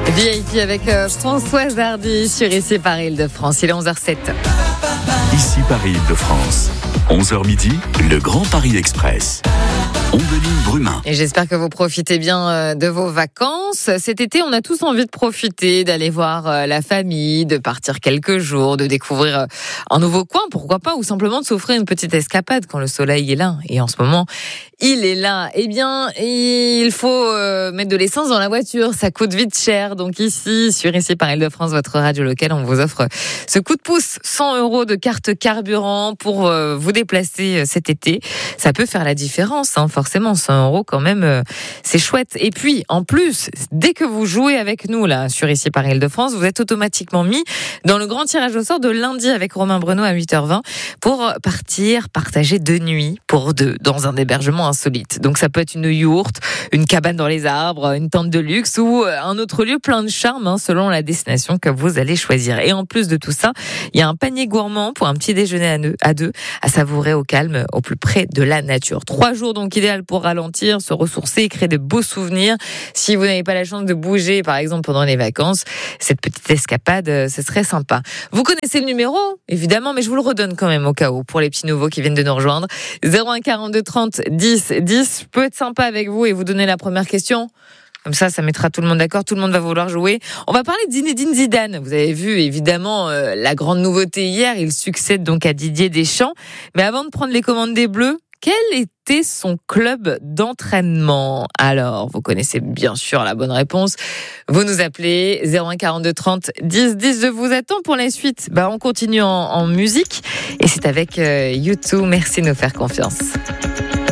VIP avec Françoise Hardy sur Ici Paris Île-de-France. Il est 11h07. Ici Paris Île-de-France. 11h midi, le Grand Paris Express. Ombeline Brumin. Et j'espère que vous profitez bien de vos vacances. Cet été, on a tous envie de profiter, d'aller voir la famille, de partir quelques jours, de découvrir un nouveau coin, pourquoi pas, ou simplement de s'offrir une petite escapade quand le soleil est là. Et en ce moment, il est là. Eh bien, il faut mettre de l'essence dans la voiture. Ça coûte vite cher. Donc ici, sur Ici Paris Île-de-France, votre radio locale, on vous offre ce coup de pouce. 100 € de carte carburant pour vous déplacer cet été. Ça peut faire la différence, hein, forcément. 100 € quand même, c'est chouette. Et puis, en plus, dès que vous jouez avec nous là sur Ici Paris Île-de-France, vous êtes automatiquement mis dans le grand tirage au sort de lundi avec Romain Bruno à 8h20 pour partager 2 nuits pour 2 dans un hébergement insolite. Donc ça peut être une yourte, une cabane dans les arbres, une tente de luxe ou un autre lieu plein de charme, hein, selon la destination que vous allez choisir. Et en plus de tout ça, il y a un panier gourmand pour un petit déjeuner à 2 à savourer au calme, au plus près de la nature. 3 jours donc idéal pour ralentir, se ressourcer, créer de beaux souvenirs. Si vous n'avez pas la chance de bouger, par exemple pendant les vacances, cette petite escapade, ce serait sympa. Vous connaissez le numéro, évidemment, mais je vous le redonne quand même au cas où, pour les petits nouveaux qui viennent de nous rejoindre. 01 42 30 10 10. Peut être sympa avec vous et vous donner la première question. Comme ça mettra tout le monde d'accord, tout le monde va vouloir jouer. On va parler de Zinedine Zidane. Vous avez vu, évidemment, la grande nouveauté hier. Il succède donc à Didier Deschamps. Mais avant de prendre les commandes des Bleus, quel était son club d'entraînement? Alors, vous connaissez bien sûr la bonne réponse. Vous nous appelez 01 42 30 10 10. Je vous attends pour la suite. On continue en musique. Et c'est avec U2. Merci de nous faire confiance.